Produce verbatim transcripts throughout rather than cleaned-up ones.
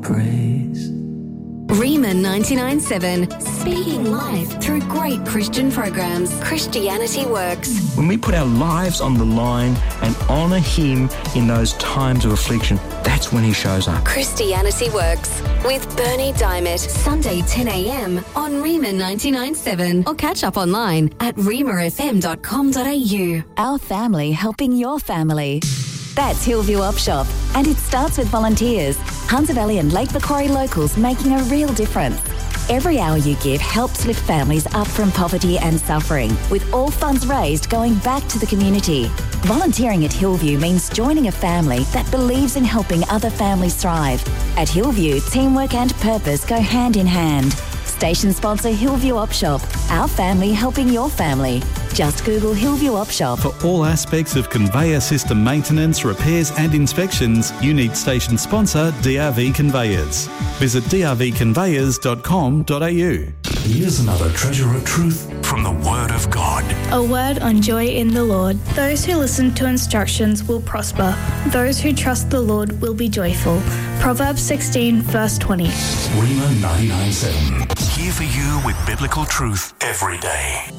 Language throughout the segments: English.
praise. Rhema ninety-nine point seven, speaking life through great Christian programs. Christianity Works. When we put our lives on the line and honour Him in those times of affliction, that's when He shows up. Christianity Works with Bernie Diamond. Sunday ten a.m. on Rhema ninety-nine point seven or catch up online at rhema f m dot com dot a u. Our family helping your family. That's Hillview Op Shop, and it starts with volunteers. Hunter Valley and Lake Macquarie locals making a real difference. Every hour you give helps lift families up from poverty and suffering, with all funds raised going back to the community. Volunteering at Hillview means joining a family that believes in helping other families thrive. At Hillview, teamwork and purpose go hand in hand. Station sponsor Hillview Op Shop, our family helping your family. Just Google Hillview Op Shop. For all aspects of conveyor system maintenance, repairs and inspections, you need station sponsor D R V Conveyors. Visit d r v conveyors dot com dot a u. Here's another treasure of truth from the Word of God. A word on joy in the Lord. Those who listen to instructions will prosper. Those who trust the Lord will be joyful. Proverbs sixteen, verse twenty. Rhema ninety-nine point seven. Here for you with biblical truth every day.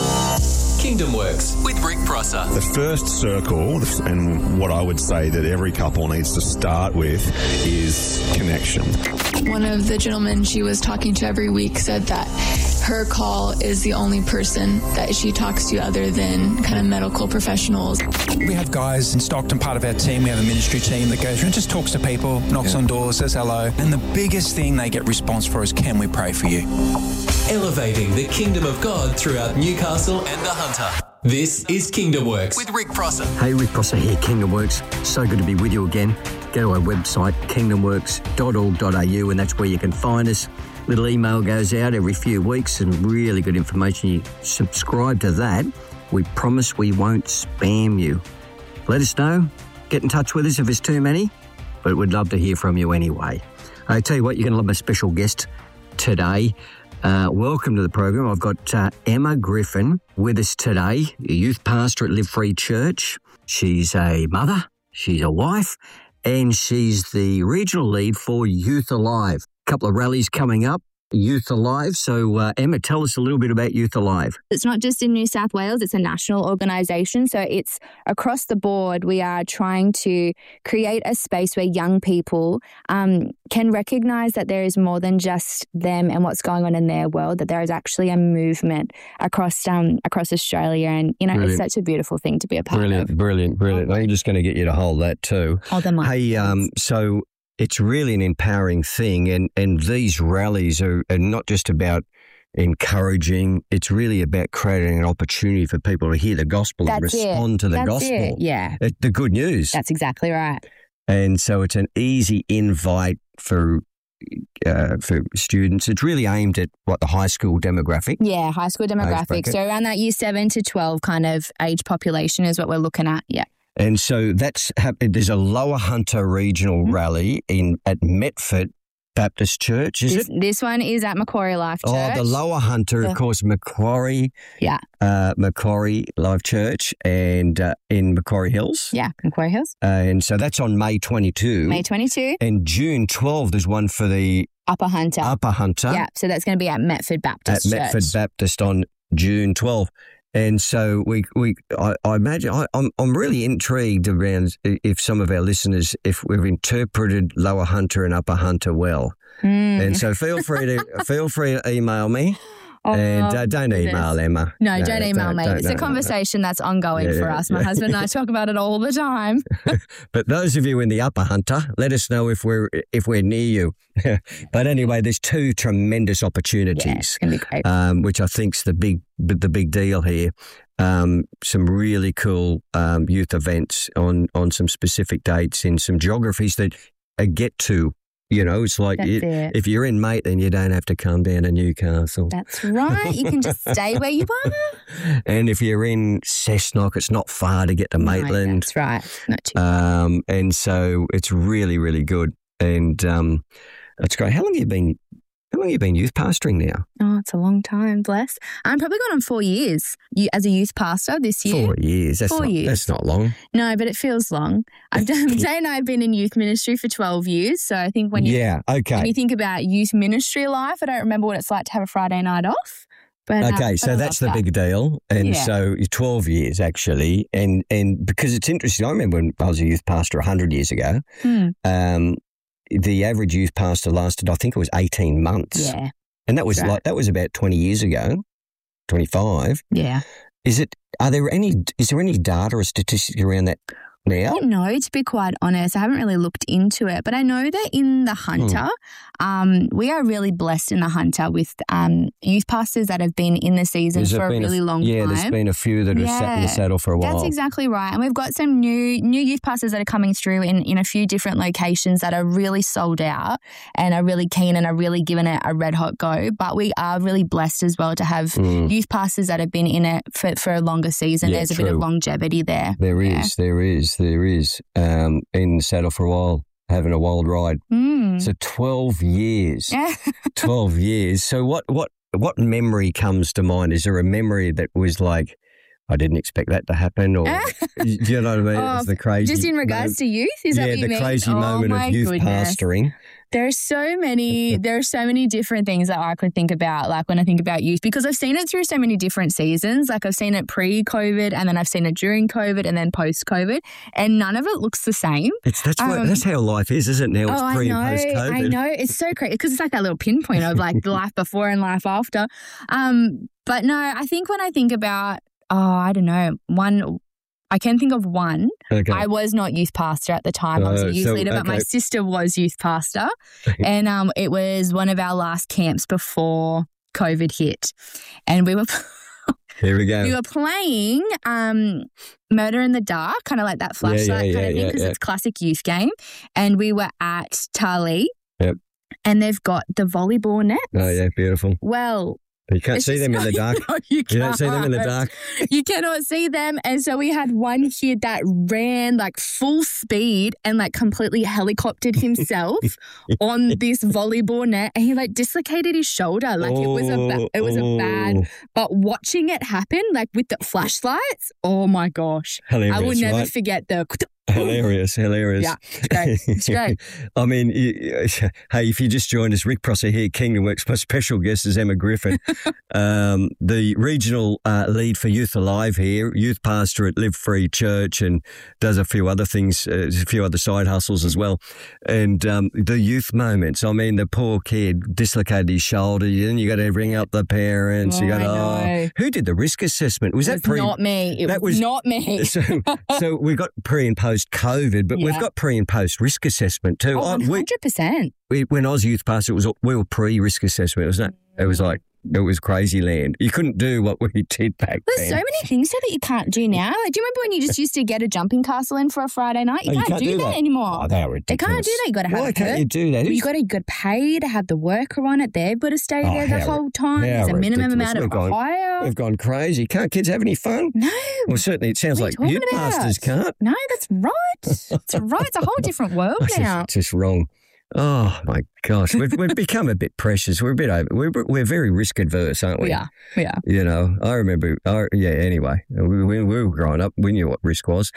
Kingdom Works with Rick Prosser. The first circle, and what I would say that every couple needs to start with, is connection. One of the gentlemen she was talking to every week said that her call is the only person that she talks to other than kind of medical professionals. We have guys in Stockton, part of our team. We have a ministry team that goes and just talks to people, knocks yeah. on doors, says hello. And the biggest thing they get response for is, can we pray for you? Elevating the kingdom of God throughout Newcastle and the Hunter. This is Kingdom Works with Rick Prosser. Hey, Rick Prosser here, Kingdom Works. So good to be with you again. Go to our website, kingdom works dot org dot a u, and that's where you can find us. Little email goes out every few weeks and really good information. You subscribe to that. We promise we won't spam you. Let us know. Get in touch with us if it's too many, but we'd love to hear from you anyway. I tell you what, you're going to love my special guest today. Uh, welcome to the program. I've got uh, Emma Griffin with us today, a youth pastor at Live Free Church. She's a mother, she's a wife, and she's the regional lead for Youth Alive. A couple of rallies coming up, Youth Alive. So, uh, Emma, tell us a little bit about Youth Alive. It's not just in New South Wales, it's a national organisation. So it's across the board. We are trying to create a space where young people um, can recognise that there is more than just them and what's going on in their world, that there is actually a movement across um, across Australia. And, you know, brilliant. It's such a beautiful thing to be a part brilliant, of. Brilliant, brilliant, brilliant. I'm just going to get you to hold that too. Hold them up. Hey, um, so... it's really an empowering thing, and, and these rallies are, are not just about encouraging, it's really about creating an opportunity for people to hear the gospel That's and respond it. to the That's gospel. It. Yeah. It, the good news. That's exactly right. And so it's an easy invite for uh, for students. It's really aimed at, what, the high school demographic? Yeah, high school demographic. So around that year seven to twelve kind of age population is what we're looking at, yeah. And so that's there's a Lower Hunter regional mm-hmm. rally in at Metford Baptist Church, is this, it? This one is at Macquarie Life Church. Oh, the Lower Hunter, of course, Macquarie. Yeah. Uh, Macquarie Life Church and uh, in Macquarie Hills. Yeah, Macquarie Hills. Uh, and so that's on May twenty-second. May twenty-second. And June twelfth, there's one for the Upper Hunter. Upper Hunter. Yeah, so that's going to be at Metford Baptist At Church. Metford Baptist on June twelfth. And so we, we, I, I imagine, I, I'm, I'm really intrigued around if some of our listeners, if we've interpreted Lower Hunter and Upper Hunter well. Mm. And so feel free to feel free to email me. Oh, and uh, don't goodness. email Emma. No, no don't email don't, me. Don't, it's don't, a conversation that's ongoing yeah, for us. My yeah. husband and I talk about it all the time. But those of you in the Upper Hunter, let us know if we're if we're near you. But anyway, there's two tremendous opportunities, yeah, it's gonna be great. Um, which I think's the big the big deal here. Um, some really cool um, youth events on on some specific dates in some geographies that uh, get to. You know, it's like it, it. if you're in Maitland, you don't have to come down to Newcastle. That's right. You can just stay where you are. And if you're in Cessnock, it's not far to get to Maitland. No, that's right. Not too um, and so it's really, really good. And um, it's great. How long have you been? How long have you been youth pastoring now? Oh, it's a long time, bless. I'm probably going on four years you, as a youth pastor this year. Four years. That's four not, years. That's not long. No, but it feels long. I've done, Jay and I have been in youth ministry for twelve years. So I think when you, yeah, okay. when you think about youth ministry life, I don't remember what it's like to have a Friday night off. But, okay, uh, so but I that's the love that. big deal. And Yeah. so you're twelve years actually. And and because it's interesting, I remember when I was a youth pastor one hundred years ago, Hmm. um, the average youth pastor lasted, I think it was eighteen months. Yeah. And that was Right. like, that was about twenty years ago, twenty-five. Yeah. Is it, are there any, is there any data or statistics around that I now? don't know, to be quite honest. I haven't really looked into it, but I know that in the Hunter, um, we are really blessed in the Hunter with um, youth pastors that have been in the season Has there for a been really f- long yeah, time. there's been a few that have sat in the Yeah, saddle for a while. That's exactly right. And we've got some new new youth pastors that are coming through in, in a few different locations that are really sold out and are really keen and are really giving it a red hot go. But we are really blessed as well to have Mm. youth pastors that have been in it for, for a longer season. Yeah, There's a bit true. of longevity there. There is, Yeah. there is, there is. Um, in the saddle for a while, having a wild ride. Mm. So twelve years. Yeah. twelve years. So what, what, what memory comes to mind? Is there a memory that was like, I didn't expect that to happen, or do you know what I mean? Oh, It's the crazy. just in regards moment- to youth, is yeah, that what you the mean? crazy Oh, moment my of youth goodness. pastoring. There are so many, there are so many different things that I could think about, like when I think about youth, because I've seen it through so many different seasons. Like I've seen it pre-COVID and then I've seen it during COVID and then post-COVID, and none of it looks the same. It's that's what, Um, that's how life is, isn't it? Now it's oh, pre I and know, post COVID. I know. It's so crazy because it's like that little pinpoint of like the life before and life after. Um, but no, I think when I think about, oh, I don't know, one, I can think of one. Okay. I was not youth pastor at the time. I was Uh, a youth so, leader, but my okay. sister was youth pastor. And um, it was one of our last camps before COVID hit. And we were Here we go. we were playing um, Murder in the Dark, kind of like that Yeah, yeah, flashlight yeah, kind of thing, yeah, because yeah. it's a classic youth game. And we were at Tarlee. Yep. And they've got the volleyball nets. Oh yeah, beautiful. Well, You can't it's see just them in the not- dark. No, you, You don't see them in the can't. dark. You cannot see them. And so we had one kid that ran like full speed and like completely helicoptered himself on this volleyball net, and he like dislocated his shoulder. Like it was a ba- it was a bad. Oh. But watching it happen, like with the flashlights, oh my gosh, Hilarious, I will never right? forget the. Hilarious, hilarious. Yeah, it's great. It's great. I mean, you, hey, if you just joined us, Rick Prosser here, Kingdom Works. My special guest is Emma Griffin, um, the regional uh, lead for Youth Alive here, youth pastor at Live Free Church, and does a few other things, uh, a few other side hustles as well. And um, the youth moments, I mean, the poor kid dislocated his shoulder, then you got to ring up the parents. Oh, you got to, I know. oh, who did the risk assessment? Was It that was pre? not me. It that was was not me. So, so we got pre and post COVID, but we've Yeah. got pre and post risk assessment too. Oh, I- one we, hundred percent. we, when I was youth pastor, it was we were pre risk assessment, wasn't it? It was like it was crazy land. You couldn't do what we did back There's then. so many things here that you can't do now. Like, do you remember when you just used to get a jumping castle in for a Friday night? You, Oh, can't, do, that, anymore. Oh, they are They can't ridiculous. do that. You got to have Why a can't per- you do that? You got to got to pay to have the worker on it. They've got to stay Oh, there the how- whole time. how There's a minimum ridiculous. amount of We've gone- hire. We've gone crazy. Can't kids have any fun? No. Well, certainly it sounds like What are you youth talking about? pastors can't. No, that's right. It's right. It's a whole different world It's now. just, just wrong. Oh my gosh, we've we've become a bit precious. We're a bit over. We're we're very risk adverse, aren't we? We are. We are. You know, I remember. I, yeah. Anyway, we, we, we were growing up. We knew what risk was.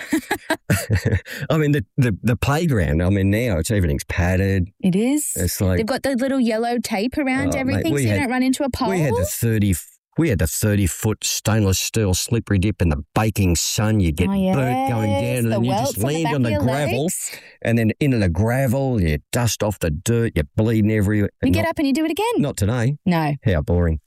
I mean, the, the the playground. I mean, now it's everything's padded. It is. It's like They've got the little yellow tape around Oh, mate, everything we so you had- don't run into a pole. we had the thirty. We had the thirty foot stainless steel slippery dip in the baking sun. You get Oh, yes. burnt going down, and The then you welts just on the land back on the of your gravel, legs. and then into the gravel. You dust off the dirt. You're bleeding everywhere. You get Not- up and you do it again. Not today. No. How boring.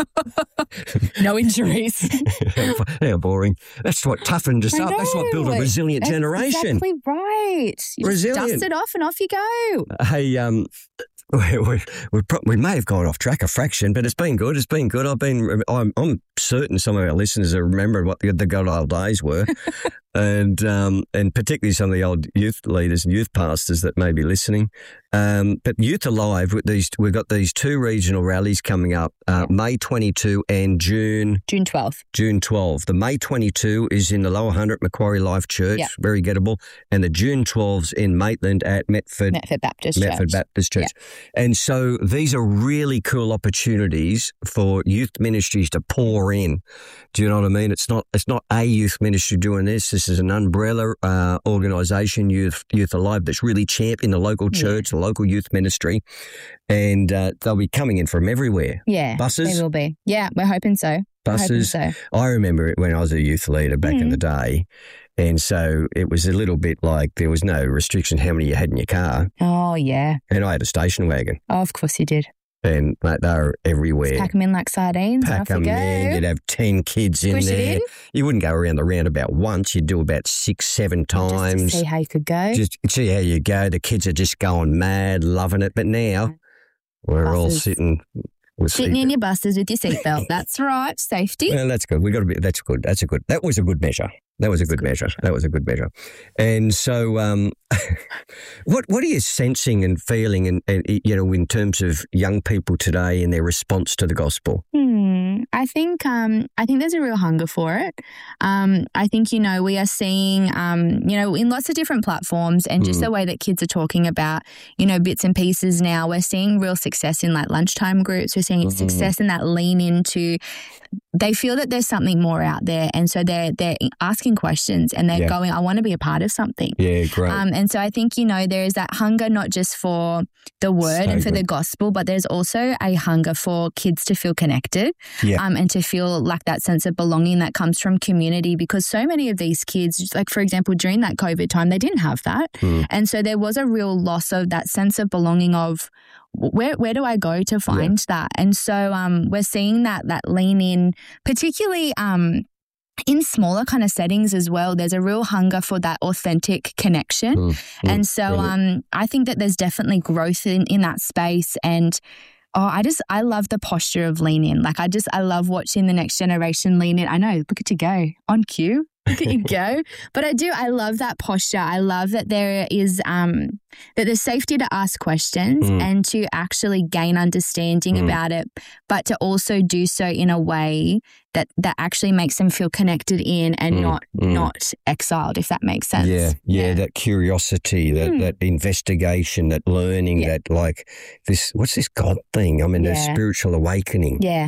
No injuries. How boring. That's what toughened us I up. That's what built a know. resilient That's generation. Exactly right. You Resilient. just dust it off and off you go. Hey, um, we, we, we, pro- we may have gone off track a fraction, but it's been good. It's been good. I've been, I'm, I'm certain some of our listeners have remembered what the, the good old days were. and, um, and particularly some of the old youth leaders and youth pastors that may be listening. Um, but Youth Alive, with these, we've got these two regional rallies coming up, uh, May twenty-second and June... June twelfth. June twelfth. The May twenty-second is in the Lower Hunt at Macquarie Life Church, Yep. very gettable, and the June twelfth in Maitland at Metford, Metford Baptist Metford Church. Baptist Church. And so these are really cool opportunities for youth ministries to pour in. Do you know what I mean? It's not it's not a youth ministry doing this. This is an umbrella uh, organisation, Youth Youth Alive, that's really championing the local church, the local youth ministry, and uh, they'll be coming in from everywhere. Yeah, buses. They will be. Yeah, we're hoping so. We're hoping Buses. so. I remember it when I was a youth leader back in Mm. the day, and so it was a little bit like there was no restriction how many you had in your car, Oh, yeah. and I had a station wagon, Oh, of course you did. and mate, they were everywhere. Pack them in like sardines. Pack off you them go. in. You'd have ten kids in Squish it there. in. You wouldn't go around the roundabout once. You'd do about six, seven times. Just to see how you could go. Just see how you go. The kids are just going mad, loving it. But now we're all Buses. sitting with Sitting in seatbelt. your buses with your seatbelt. That's right. Safety. Well, that's good. We got to be. That's good. That's a good. That was a good measure. That was a good, measure. That was a good measure. And so, um, what what are you sensing and feeling, and, and you know, in terms of young people today and their response to the gospel? Hmm. I think um, I think there's a real hunger for it. Um, I think, you know, we are seeing, um, you know, in lots of different platforms and just Mm. the way that kids are talking about, you know, bits and pieces now, we're seeing real success in like lunchtime groups. We're seeing Mhm. success in that lean into, they feel that there's something more out there. And so they're, they're asking questions and they're Yeah. going, I want to be a part of something. Yeah, great. Um, and so I think, you know, there is that hunger not just for the word So and for the good. gospel, but there's also a hunger for kids to feel connected Yeah. um, and to feel like that sense of belonging that comes from community, because so many of these kids, like for example, during that COVID time, they didn't have that. Mm. And so there was a real loss of that sense of belonging of where where do I go to find that? And so um, we're seeing that that lean in, particularly um, in smaller kind of settings as well. There's a real hunger for that authentic connection. Mm, mm, and so brilliant. um, I think that there's definitely growth in, in that space. And oh, I just, I love the posture of lean in. Like I just, I love watching the next generation lean in. I know, look at you go, on cue. Look at you go. But I do, I love that posture. I love that there is, um, that there's safety to ask questions Mm. and to actually gain understanding Mm. about it, but to also do so in a way that, that actually makes them feel connected in and Mm, not, mm. not exiled, if that makes sense. Yeah, yeah, that curiosity, that, Mm. that investigation, that learning, that like this, what's this God thing? I mean, the Yeah. spiritual awakening. Yeah.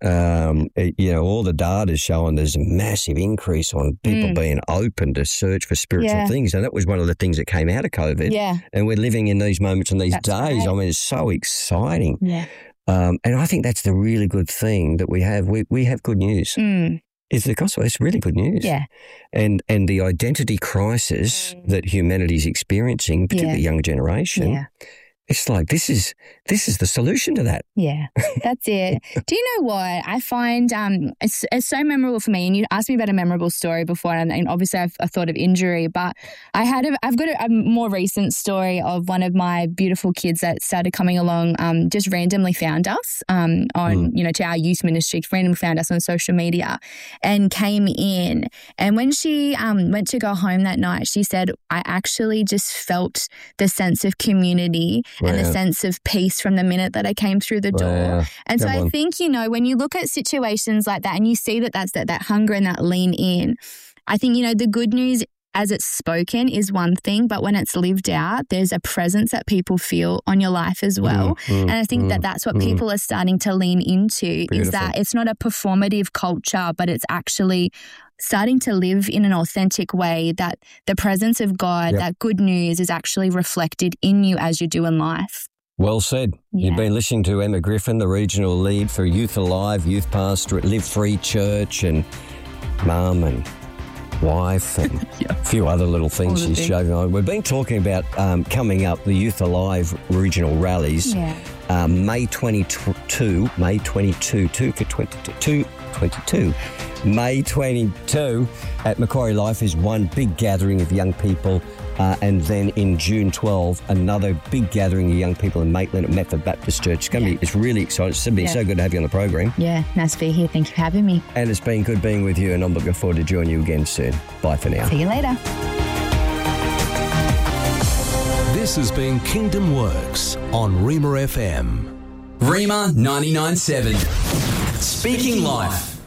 Um, it- you know, all the data is showing there's a massive increase on people Mm. being open to search for spiritual Yeah. things. And that was one of the things that came out of COVID. Yeah. And we're living in these moments and these That's days. right. I mean, it's so exciting. Yeah. Um, and I think that's the really good thing that we have. We, we have good news. Mm. It's the gospel. It's really good news. Yeah. And and the identity crisis that humanity is experiencing, particularly Yeah. the younger generation, Yeah. it's like this is this is the solution to that. Yeah, that's it. Do you know what I find? Um, it's, it's so memorable for me. And you asked me about a memorable story before, and, and obviously I've, I've thought of injury, but I had a, I've got a, a more recent story of one of my beautiful kids that started coming along. Um, just randomly found us um on you know to our youth ministry. Randomly found us on social media, and came in. And when she um went to go home that night, she said, "I actually just felt the sense of community." And the Wow. sense of peace from the minute that I came through the door. Wow. And so Come I on. think, you know, when you look at situations like that and you see that that's that, that hunger and that lean in, I think, you know, the good news as it's spoken is one thing, but when it's lived out, there's a presence that people feel on your life as well. Mm, mm, and I think mm, that that's what mm. people are starting to lean into is Beautiful. that it's not a performative culture, but it's actually starting to live in an authentic way, that the presence of God, Yep. that good news is actually reflected in you as you do in life. Well said. You've been listening to Emma Griffin, the regional lead for Youth Alive, Youth Pastor at Live Free Church, and mum and wife and a few other little things All the she's things. showing on. We've been talking about um, coming up the Youth Alive regional rallies. Yeah. Um, May twenty-second, May twenty-second, two for twenty-two, twenty-two. May twenty-second at Macquarie Life is one big gathering of young people. Uh, and then in June twelfth, another big gathering of young people in Maitland at Metford Baptist Church. It's going to be, it's really exciting. It's going to be Yeah. so good to have you on the program. Yeah, nice to be here. Thank you for having me. And it's been good being with you, and I'm looking forward to joining you again soon. Bye for now. See you later. This has been Kingdom Works on Rima F M. Rima ninety-nine point seven. Speaking life.